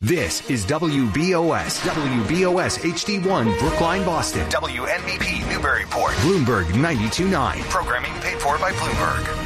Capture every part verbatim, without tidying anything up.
This is W B O S, W B O S H D one, Brookline, Boston. W N B P, Newburyport. Bloomberg ninety-two point nine. Programming paid for by Bloomberg.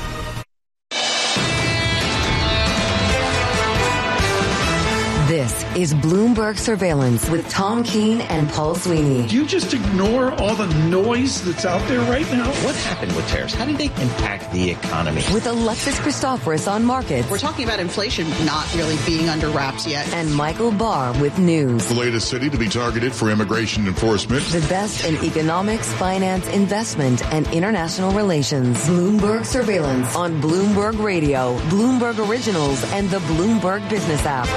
This is Bloomberg Surveillance with Tom Keene and Paul Sweeney. Do you just ignore all the noise that's out there right now? What happened with tariffs? How did they impact the economy? With Alexis Christoforous on markets. We're talking about inflation not really being under wraps yet. And Michael Barr with news. The latest city to be targeted for immigration enforcement. The best in economics, finance, investment, and international relations. Bloomberg Surveillance on Bloomberg Radio, Bloomberg Originals, and the Bloomberg Business app.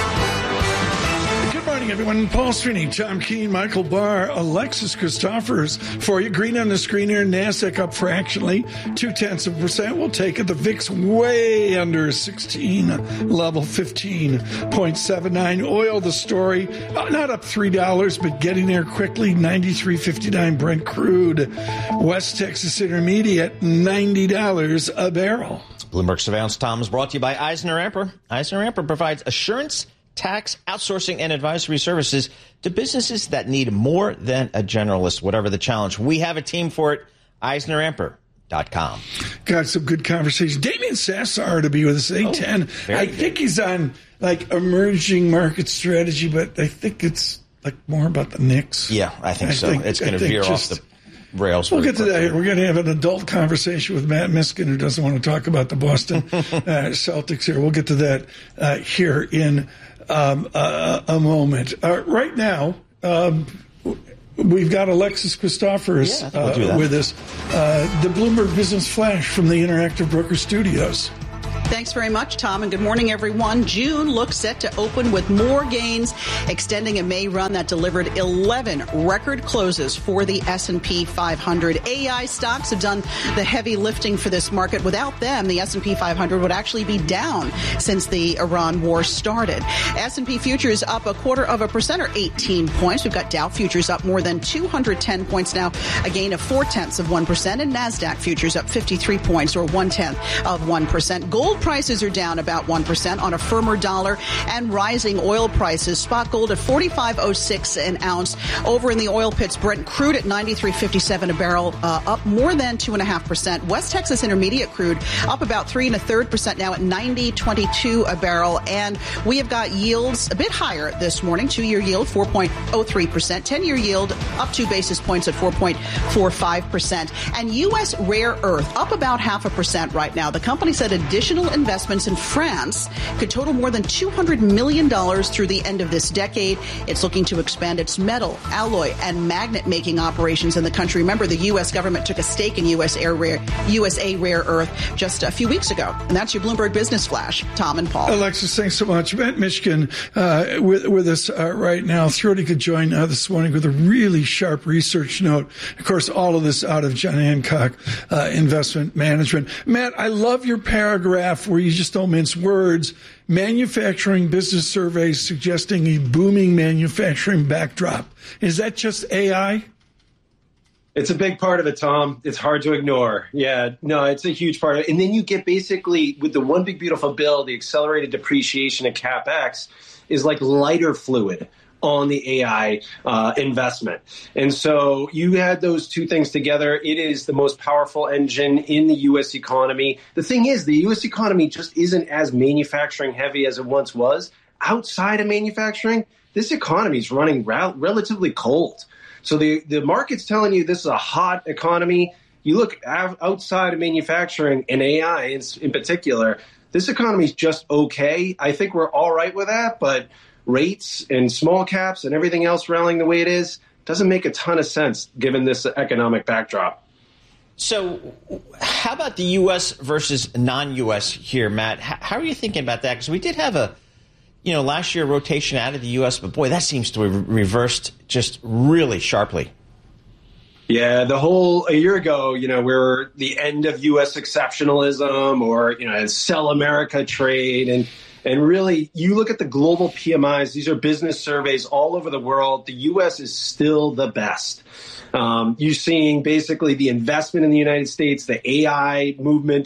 Good morning, everyone. Paul Sweeney, Tom Keene, Michael Barr, Alexis Christoforous for you. Green on the screen here. NASDAQ up fractionally, two-tenths of a percent. We'll take it. The V I X way under sixteen level, fifteen point seven nine. Oil, the story, uh, not up three dollars, but getting there quickly, ninety-three fifty-nine Brent crude. West Texas Intermediate, ninety dollars a barrel. Bloomberg Surveillance, Tom, is brought to you by Eisner-Amper. Eisner-Amper provides assurance, tax, outsourcing, and advisory services to businesses that need more than a generalist, whatever the challenge. We have a team for it. Eisner Amper dot com. Got some good conversation. Damian Sassar to be with us at eight ten. Oh, I good. think he's on like emerging market strategy, but I think it's like more about the Knicks. Yeah, I think I so. Think, it's going to veer just, off the rails. We'll get to that here. We're going to have an adult conversation with Matt Miskin, who doesn't want to talk about the Boston uh, Celtics here. We'll get to that uh, here in Um, uh, a moment. Uh, right now, um, we've got Alexis Christoforous yeah, we'll uh, with us. Uh, the Bloomberg Business Flash from the Interactive Broker Studios. Thanks very much, Tom, and good morning, everyone. June looks set to open with more gains, extending a May run that delivered eleven record closes for the S and P five hundred. A I stocks have done the heavy lifting for this market. Without them, the S and P five hundred would actually be down since the Iran war started. S and P futures up a quarter of a percent, or eighteen points. We've got Dow futures up more than two hundred ten points now, a gain of four-tenths of one percent, and NASDAQ futures up fifty-three points, or one-tenth of one percent. Gold prices are down about one percent on a firmer dollar and rising oil prices. Spot gold at forty-five oh six an ounce. Over in the oil pits, Brent crude at ninety-three fifty-seven a barrel, uh, up more than two point five percent. West Texas Intermediate crude up about three and a third percent now at ninety twenty-two a barrel. And we have got yields a bit higher this morning. Two-year yield, four point oh three percent. ten-year yield up two basis points at four point four five percent. And U S rare earth up about half a percent right now. The company said additional investments in France could total more than two hundred million dollars through the end of this decade. It's looking to expand its metal, alloy, and magnet-making operations in the country. Remember, the U S government took a stake in U S Air Rare, U S A Rare Earth just a few weeks ago. And that's your Bloomberg Business Flash. Tom and Paul. Alexis, thanks so much. Matt Miskin uh, with, with us uh, right now. Thrilled he could join uh, this morning with a really sharp research note. Of course, all of this out of John Hancock uh, Investment Management. Matt, I love your paragraph where you just don't mince words. Manufacturing business surveys suggesting a booming manufacturing backdrop. Is that just A I? It's a big part of it, Tom. It's hard to ignore. Yeah, no, it's a huge part of it. And then you get basically, with the one big beautiful bill, the accelerated depreciation of CapEx is like lighter fluid on the A I uh, investment. And so you had those two things together. It is the most powerful engine in the U S economy. The thing is, the U S economy just isn't as manufacturing heavy as it once was. Outside of manufacturing, this economy is running ra- relatively cold. So the, the market's telling you this is a hot economy. You look av- outside of manufacturing and A I in, in particular, this economy is just okay. I think we're all right with that, but rates and small caps and everything else rallying the way it is doesn't make a ton of sense given this economic backdrop. So how about the U S versus non-U S here, Matt? How are you thinking about that? Because we did have a, you know, last year rotation out of the U S, but boy, that seems to have reversed just really sharply. Yeah, the whole a year ago, you know, we were the end of U S exceptionalism, or, you know, sell America trade. And And really, you look at the global P M Is, these are business surveys all over the world. The U S is still the best. Um, you're seeing basically the investment in the United States, the A I movement,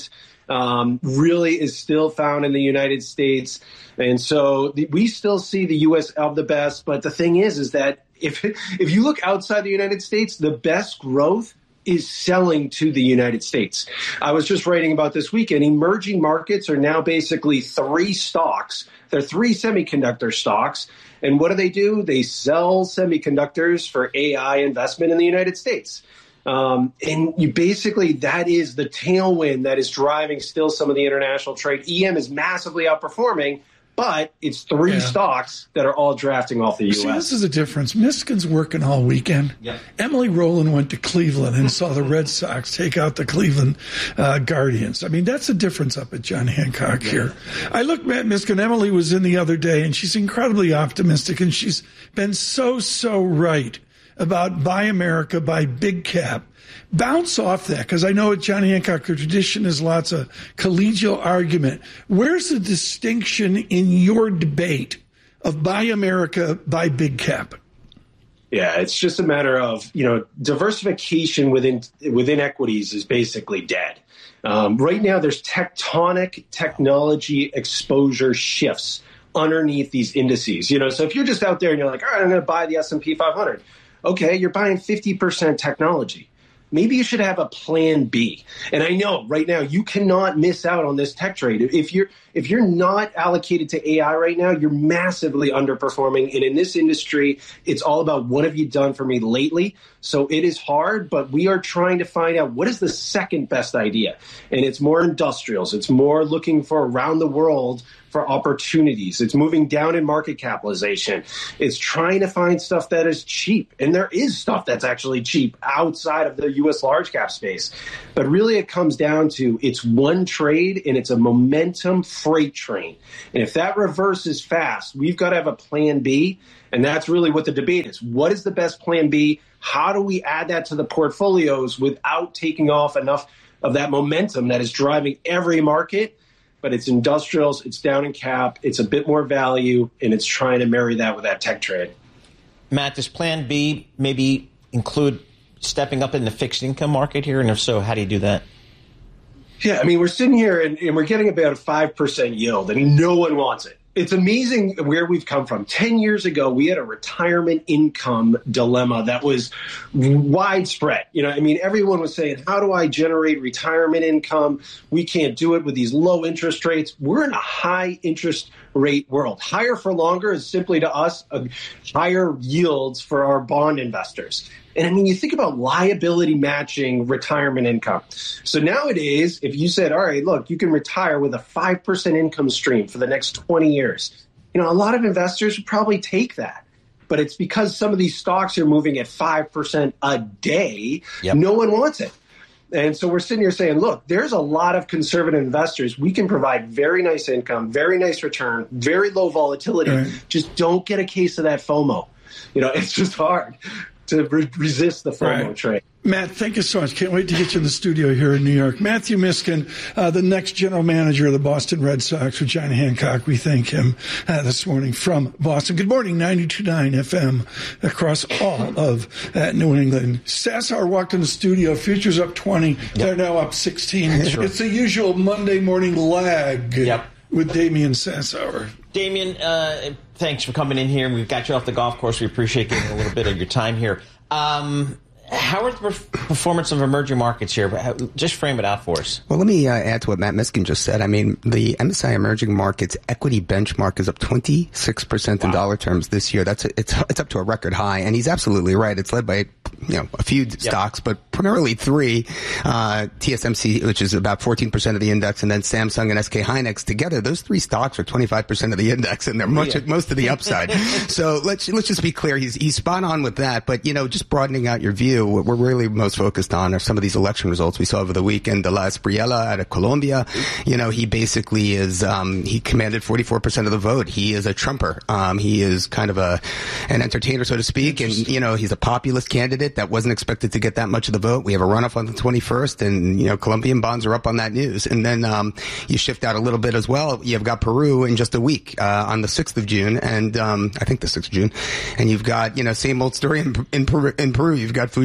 um, really is still found in the United States. And so the, we still see the U S of the best. But the thing is, is that if if you look outside the United States, the best growth is selling to the United States. I was just writing about this weekend. Emerging markets are now basically three stocks. They're three semiconductor stocks. And what do they do? They sell semiconductors for A I investment in the United States. Um, and you basically, that is the tailwind that is driving still some of the international trade. E M is massively outperforming, but it's three yeah. stocks that are all drafting off the U S. See, this is a difference. Michigan's working all weekend. Yep. Emily Rowland went to Cleveland and saw the Red Sox take out the Cleveland uh, Guardians. I mean, that's a difference up at John Hancock yeah. here. I looked at Michigan. Emily was in the other day, and she's incredibly optimistic, and she's been so, so right about Buy America, Buy Big Cap. Bounce off that, because I know at John Hancock, the tradition is lots of collegial argument. Where's the distinction in your debate of Buy America, Buy Big Cap? Yeah, it's just a matter of, you know, diversification within within equities is basically dead. Um, right now, there's tectonic technology exposure shifts underneath these indices. You know, so if you're just out there and you're like, all right, I'm going to buy the S and P five hundred. Okay, you're buying fifty percent technology. Maybe you should have a plan B. And I know right now you cannot miss out on this tech trade. If you're if you're not allocated to A I right now, you're massively underperforming. And in this industry, it's all about what have you done for me lately? So it is hard, but we are trying to find out what is the second best idea. And it's more industrials. It's more looking for around the world for opportunities. It's moving down in market capitalization. It's trying to find stuff that is cheap. And there is stuff that's actually cheap outside of the U S large cap space. But really it comes down to it's one trade and it's a momentum freight train. And if that reverses fast, we've got to have a plan B. And that's really what the debate is. What is the best plan B? How do we add that to the portfolios without taking off enough of that momentum that is driving every market? But it's industrials, it's down in cap, it's a bit more value, and it's trying to marry that with that tech trade. Matt, does Plan B maybe include stepping up in the fixed income market here? And if so, how do you do that? Yeah, I mean, we're sitting here and, and we're getting about a five percent yield, and no one wants it. It's amazing where we've come from. Ten years ago, we had a retirement income dilemma that was widespread. You know, I mean, everyone was saying, how do I generate retirement income? We can't do it with these low interest rates. We're in a high interest rate world. Higher for longer is simply to us a higher yields for our bond investors. And I mean, you think about liability matching retirement income. So nowadays, if you said, all right, look, you can retire with a five percent income stream for the next twenty years, you know, a lot of investors would probably take that. But it's because some of these stocks are moving at five percent a day. Yep. No one wants it. And so we're sitting here saying, look, there's a lot of conservative investors. We can provide very nice income, very nice return, very low volatility. Right. Just don't get a case of that FOMO. You know, it's just hard to re- resist the FOMO right. trade. Matt, thank you so much. Can't wait to get you in the studio here in New York. Matthew Miskin, uh, the next general manager of the Boston Red Sox with John Hancock. We thank him uh, this morning from Boston. Good morning, ninety-two point nine F M across all of uh, New England. Sassower walked in the studio. Futures up twenty. Yep. They're now up sixteen. Sure. It's the usual Monday morning lag yep. with Damian Sassower. Damian, uh, thanks for coming in here. We've got you off the golf course. We appreciate getting a little bit of your time here. Um, How are the performance of emerging markets here? Just frame it out for us. Well, let me uh, add to what Matt Miskin just said. I mean, the M S C I Emerging Markets equity benchmark is up twenty-six percent wow. in dollar terms this year. That's a, it's it's up to a record high, and he's absolutely right. It's led by you know a few yep. stocks, but primarily three: uh, T S M C, which is about fourteen percent of the index, and then Samsung and S K Hynix together. Those three stocks are twenty-five percent of the index, and they're much yeah. most of the upside. So let's let's just be clear. He's he's spot on with that. But you know, just broadening out your view. What we're really most focused on are some of these election results we saw over the weekend. De La Espriella out of Colombia, you know, he basically is, um, he commanded forty-four percent of the vote. He is a Trumper. Um, he is kind of a, an entertainer, so to speak. And, you know, he's a populist candidate that wasn't expected to get that much of the vote. We have a runoff on the twenty-first, and, you know, Colombian bonds are up on that news. And then, um, you shift out a little bit as well. You've got Peru in just a week, uh, on the sixth of June. And, um, I think the sixth of June. And you've got, you know, same old story in, in Peru. In Peru. You've got Fujimori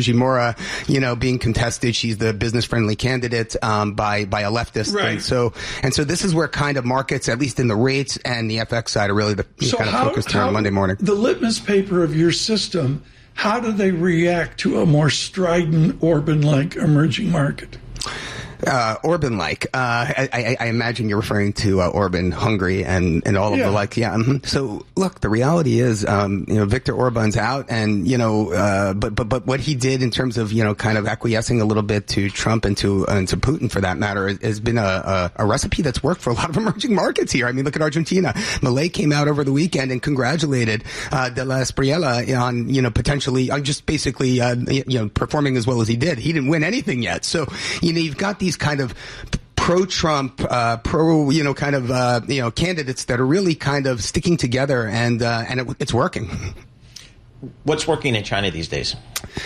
Fujimori, you know, being contested. She's the business-friendly candidate um, by by a leftist. Right. And so, and so this is where kind of markets, at least in the rates and the F X side, are really the So kind of how, focused here how, on Monday morning. The litmus paper of your system, how do they react to a more strident Orban-like emerging market? Uh, Orban-like. Uh, I, I, I imagine you're referring to uh, Orban, Hungary, and, and all of Yeah. the like. Yeah. Mm-hmm. So, look, the reality is, um, you know, Viktor Orban's out, and you know, uh, but but but what he did in terms of you know, kind of acquiescing a little bit to Trump and to and to Putin, for that matter, has, has been a, a a recipe that's worked for a lot of emerging markets here. I mean, look at Argentina. Milei came out over the weekend and congratulated uh, De La Espriella on you know potentially on just basically uh, you know performing as well as he did. He didn't win anything yet, so you know you've got these kind of pro-Trump, uh, pro, you know, kind of, uh, you know, candidates that are really kind of sticking together, and uh, and it, it's working. What's working in China these days?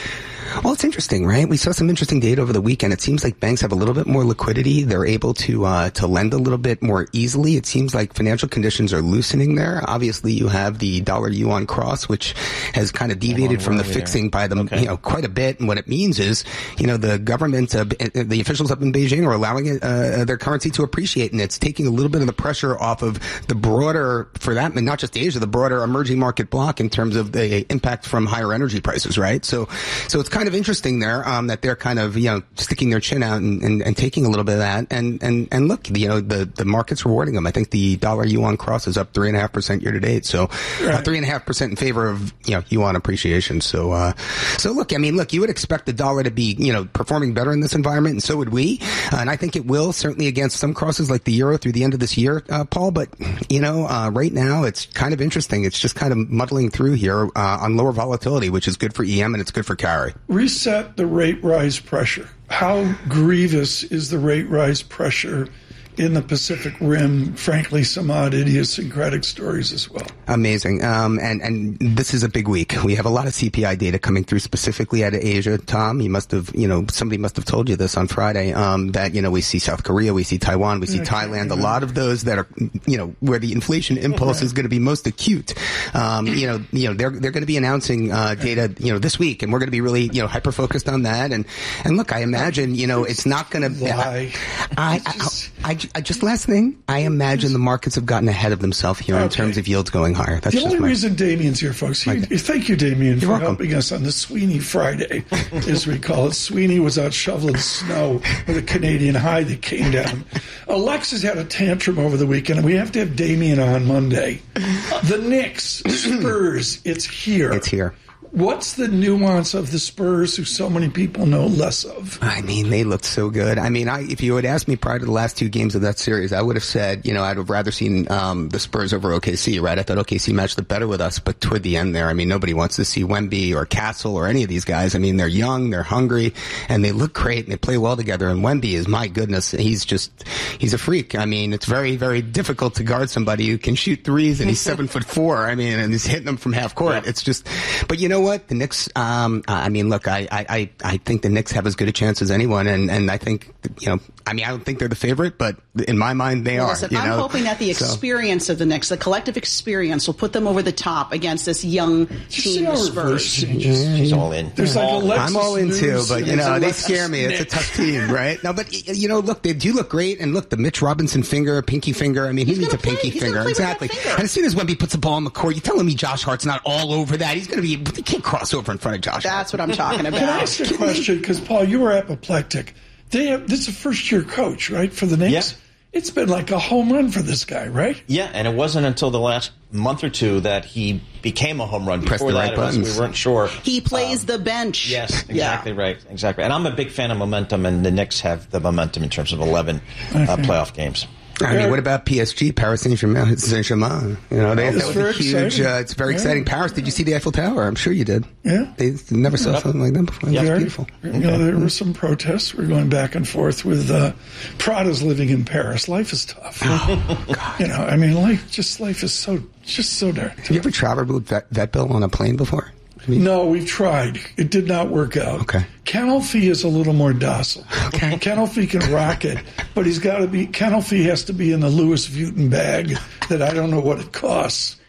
Well, it's interesting, right? We saw some interesting data over the weekend. It seems like banks have a little bit more liquidity. They're able to uh, to lend a little bit more easily. It seems like financial conditions are loosening there. Obviously, you have the dollar yuan cross, which has kind of deviated from the fixing by them, okay. you know, quite a bit. And what it means is, you know, the government, uh, the officials up in Beijing are allowing it, uh, their currency to appreciate, and it's taking a little bit of the pressure off of the broader, for that, and not just Asia, the broader emerging market block in terms of the impact from higher energy prices, right? So, so it's kind of interesting there um, that they're kind of you know sticking their chin out and, and, and taking a little bit of that, and and and look, you know the the market's rewarding them. I think the dollar yuan cross is up three and a half percent year to date, so uh, three and a half percent in favor of you know yuan appreciation. So uh, so look, I mean, look, you would expect the dollar to be you know performing better in this environment, and so would we, uh, and I think it will certainly against some crosses like the euro through the end of this year, uh, Paul. But you know uh, right now it's kind of interesting. It's just kind of muddling through here uh, on lower volatility, which is good for E M and it's good for carry. Reset the rate rise pressure. How grievous is the rate rise pressure in the Pacific Rim? Frankly, some odd idiosyncratic stories as well. Amazing. Um, and, and this is a big week. We have a lot of C P I data coming through specifically out of Asia. Tom, you must have, you know, somebody must have told you this on Friday, um, that, you know, we see South Korea, we see Taiwan, we see okay, Thailand, a lot of those that are, you know, where the inflation impulse okay. is going to be most acute. Um, you know, you know, they're, they're going to be announcing, uh, data, you know, this week, and we're going to be really, you know, hyper focused on that. And, and look, I imagine, you know, it's not going to, I, I, I, I I, just last thing, I imagine the markets have gotten ahead of themselves here okay. in terms of yields going higher. That's the just only my, reason Damien's here, folks. He, thank you, Damien, for welcome. helping us on the Sweeney Friday, as we call it. Sweeney was out shoveling snow with a Canadian high that came down. Alexis had a tantrum over the weekend, and we have to have Damien on Monday. The Knicks, Spurs, it's here. It's here. What's the nuance of the Spurs, who so many people know less of? I mean, they looked so good. I mean, I, if you had asked me prior to the last two games of that series, I would have said, you know, I'd have rather seen um, the Spurs over O K C, right? I thought O K C matched up better with us, but toward the end there, I mean, nobody wants to see Wemby or Castle or any of these guys. I mean, they're young, they're hungry, and they look great, and they play well together. And Wemby is, my goodness, he's just, he's a freak. I mean, it's very, very difficult to guard somebody who can shoot threes, and he's seven foot four. I mean, and he's hitting them from half court. Yeah. It's just, but you know what? The Knicks, Um, I mean, look, I, I, I think the Knicks have as good a chance as anyone, and, and I think, you know, I mean, I don't think they're the favorite, but in my mind, they well, listen, are. You I'm know? hoping that the experience so. of the Knicks, the collective experience, will put them over the top against this young team, the Spurs. Yeah, she's all in. There's like all Alexis I'm all in too, but you know, they scare me. Knicks. It's a tough team, right? No, but you know, look, they do look great, and look, the Mitch Robinson finger, pinky finger. I mean, he He's needs a play. pinky He's finger, exactly. Finger. And as soon as Wemby puts the ball on the court, you're telling me Josh Hart's not all over that? He's going to be. He can't cross over in front of Josh. That's what I'm talking about. Can I ask a question? Because Paul, you were apoplectic. They have, this is a first-year coach, right, for the Knicks? Yeah. It's been like a home run for this guy, right? Yeah, and it wasn't until the last month or two that he became a home run. Press Before the that, right it was, buttons. we weren't sure. He plays um, the bench. Yes, exactly yeah. right. Exactly. And I'm a big fan of momentum, and the Knicks have the momentum in terms of eleven okay. uh, playoff games. I mean, what about P S G, Paris Saint-Germain? Saint-Germain. You know, they, that was a huge, uh, it's very yeah. exciting. Paris, did you see the Eiffel Tower? I'm sure you did. Yeah. They never saw yeah. something like that before. Yeah. It's Very, beautiful. You know, okay. There were some protests. We're going back and forth with uh, Prada's living in Paris. Life is tough. Oh, God. You know, I mean, life, just life is so, just so darn tough. Have you ever traveled with vet, vet bill on a plane before? No, we've tried. It did not work out. Okay. Kennel Fee is a little more docile. Okay. Kennel Fee can rock it, but he's got to be. Kennel Fee has to be in the Louis Vuitton bag that I don't know what it costs,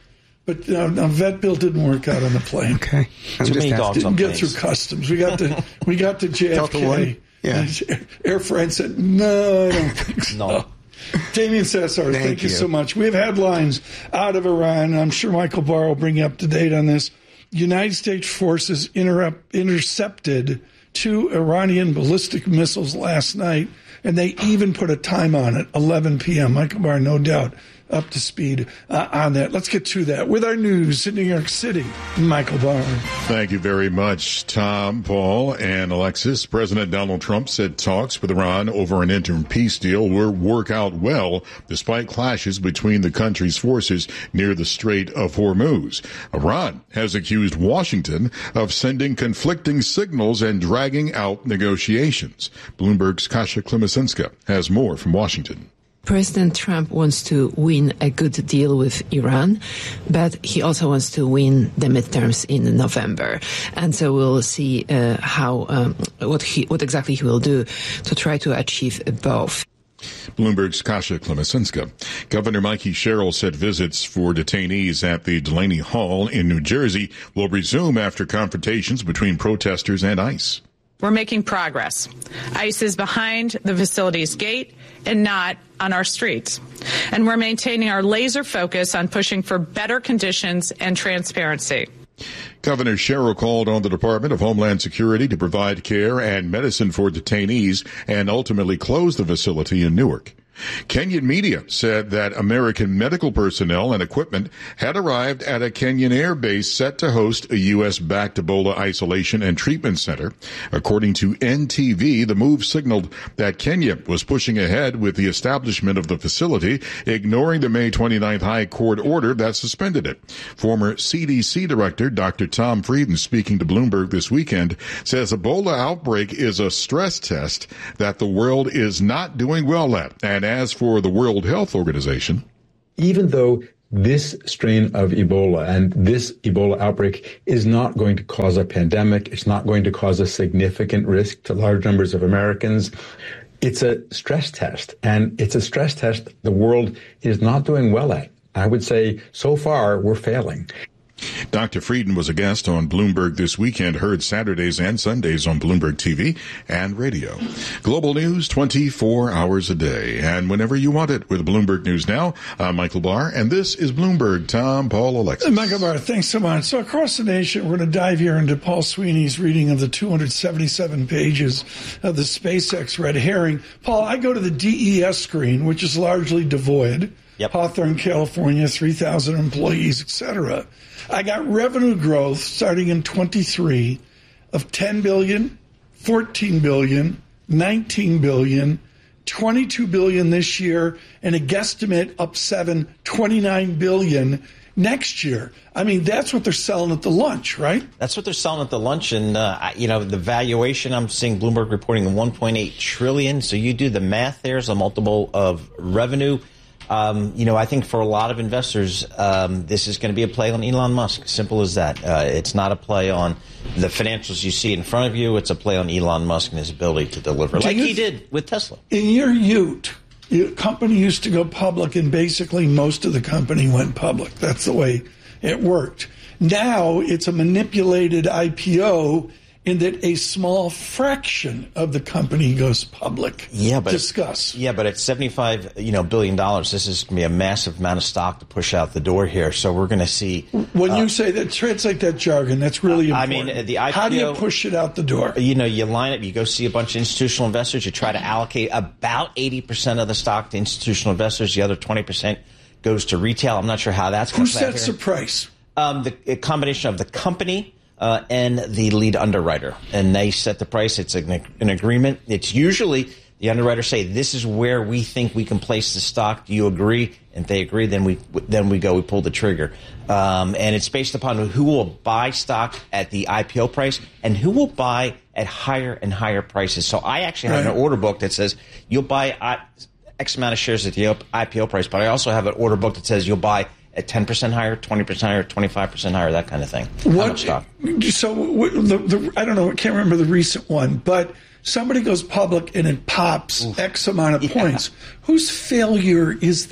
But uh, no, vet bill didn't work out on the plane. Okay. I'm Too just many asking. dogs Didn't on get planes. through customs. We got to we got to J F K. Delta One? Yeah. And Air France said, no, I don't think so. No. Damien Cesar, thank, Thank you you. so much. We have headlines out of Iran. I'm sure Michael Barr will bring you up to date on this. United States forces interrupt, intercepted two Iranian ballistic missiles last night, and they even put a time on it, eleven p.m. Michael Barr, no doubt, up to speed uh, on that. Let's get to that with our news in New York City. Michael Barr. Thank you very much, Tom, Paul, and Alexis. President Donald Trump said talks with Iran over an interim peace deal will work out well despite clashes between the country's forces near the Strait of Hormuz. Iran has accused Washington of sending conflicting signals and dragging out negotiations. Bloomberg's Kasia Klimasinska has more from Washington. President Trump wants to win a good deal with Iran, but he also wants to win the midterms in November. And so we'll see uh, how um, what he what exactly he will do to try to achieve both. Bloomberg's Kasia Klimasinska. Governor Mikey Sherrill said visits for detainees at the Delaney Hall in New Jersey will resume after confrontations between protesters and ICE. We're making progress. ICE is behind the facility's gate and not on our streets. And we're maintaining our laser focus on pushing for better conditions and transparency. Governor Sherrill called on the Department of Homeland Security to provide care and medicine for detainees and ultimately close the facility in Newark. Kenyan media said that American medical personnel and equipment had arrived at a Kenyan air base set to host a U S-backed Ebola isolation and treatment center. According to N T V, the move signaled that Kenya was pushing ahead with the establishment of the facility, ignoring the May twenty-ninth High Court order that suspended it. Former C D C Director Doctor Tom Frieden, speaking to Bloomberg this weekend, says Ebola outbreak is a stress test that the world is not doing well at. And as for the World Health Organization, even though this strain of Ebola and this Ebola outbreak is not going to cause a pandemic, it's not going to cause a significant risk to large numbers of Americans, it's a stress test. And it's a stress test the world is not doing well at. I would say so far we're failing. Doctor Frieden was a guest on Bloomberg this weekend, heard Saturdays and Sundays on Bloomberg T V and radio. Global news twenty-four hours a day, and whenever you want it with Bloomberg News Now. I'm Michael Barr, and this is Bloomberg. Tom, Paul, Alexis. Michael Barr, thanks so much. So across the nation, we're going to dive here into Paul Sweeney's reading of the two hundred seventy-seven pages of the SpaceX red herring. Paul, I go to the D E S screen, which is largely devoid. Yep. Hawthorne, California, three thousand employees, et cetera. I got revenue growth starting in twenty-three of ten billion, fourteen billion, nineteen billion, twenty-two billion this year, and a guesstimate up seven, twenty-nine billion next year. I mean, that's what they're selling at the lunch, right? That's what they're selling at the lunch. And, uh, you know, the valuation, I'm seeing Bloomberg reporting one point eight trillion. So you do the math, there's a multiple of revenue. Um, you know, I think for a lot of investors, um, this is going to be a play on Elon Musk. Simple as that. Uh, it's not a play on the financials you see in front of you. It's a play on Elon Musk and his ability to deliver, like he did with Tesla. In your Ute, your company used to go public, and basically most of the company went public. That's the way it worked. Now it's a manipulated I P O in that a small fraction of the company goes public. Yeah, but discuss. Yeah, but at seventy-five, you know, billion dollars, this is going to be a massive amount of stock to push out the door here. So we're going to see. When uh, you say that, translate that jargon. That's really important. I mean, the I P O. How do you push it out the door? You know, you line up. You go see a bunch of institutional investors. You try to allocate about eighty percent of the stock to institutional investors. The other twenty percent goes to retail. I'm not sure how that's going to Who sets the price? Um, the a combination of the company. Uh, and the lead underwriter, and they set the price. It's an, an agreement. It's usually the underwriters say, "This is where we think we can place the stock. Do you agree?" And if they agree, then we then we go. We pull the trigger, um, and it's based upon who will buy stock at the I P O price and who will buy at higher and higher prices. So I actually have right. an order book that says you'll buy X amount of shares at the I P O price, but I also have an order book that says you'll buy at ten percent higher, twenty percent higher, twenty-five percent higher, that kind of thing. What, so the, the, I don't know, I can't remember the recent one, but somebody goes public and it pops Oof. X amount of points. Yeah. Whose failure is that?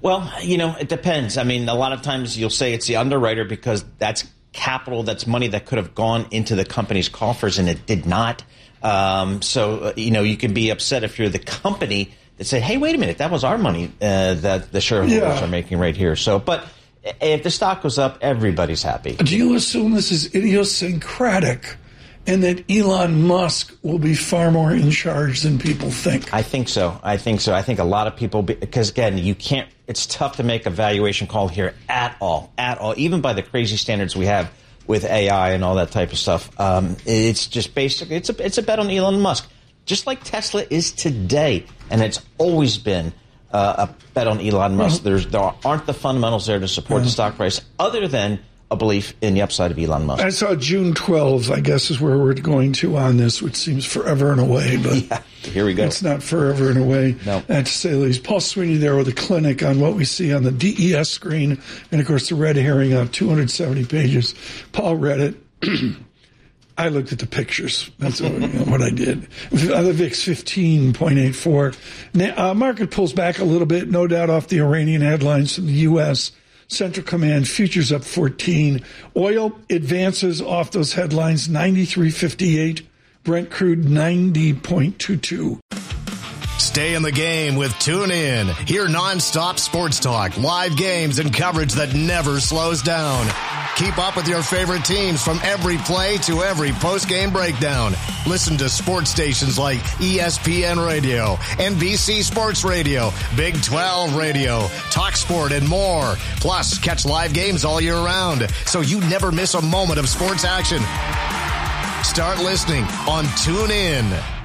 Well, you know, it depends. I mean, a lot of times you'll say it's the underwriter because that's capital, that's money that could have gone into the company's coffers, and it did not. Um, so, uh, you know, you can be upset if you're the company that said, hey, wait a minute, that was our money uh, that the shareholders yeah. are making right here. So, but if the stock goes up, everybody's happy. Do you assume this is idiosyncratic and that Elon Musk will be far more in charge than people think? I think so. I think so. I think a lot of people, because again, you can't, it's tough to make a valuation call here at all, at all, even by the crazy standards we have with A I and all that type of stuff. Um, it's just basically, it's a, it's a bet on Elon Musk, just like Tesla is today. And it's always been uh, a bet on Elon Musk. Mm-hmm. There's, there aren't the fundamentals there to support mm-hmm. the stock price other than a belief in the upside of Elon Musk. I saw June twelfth, I guess, is where we're going to on this, which seems forever and away, but yeah, here we go. It's not forever and away, no. uh, to say the least. Paul Sweeney there with a clinic on what we see on the D E S screen, and of course the red herring on two hundred seventy pages. Paul read it. I looked at the pictures. That's what, you know, what I did. Uh, the V I X fifteen point eight four. Now, uh, market pulls back a little bit, no doubt off the Iranian headlines from the U S Central Command futures up fourteen. Oil advances off those headlines, ninety-three fifty-eight. Brent crude ninety point two two. Stay in the game with TuneIn. Hear nonstop sports talk, live games, and coverage that never slows down. Keep up with your favorite teams from every play to every post-game breakdown. Listen to sports stations like E S P N Radio, N B C Sports Radio, Big twelve Radio, TalkSport, and more. Plus, catch live games all year round, so you never miss a moment of sports action. Start listening on TuneIn.